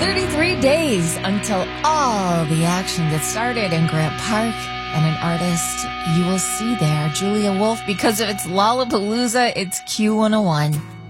33 days until all the action gets started in Grant Park, and an artist you will see there, Julia Wolf, because if it's Lollapalooza, it's Q101.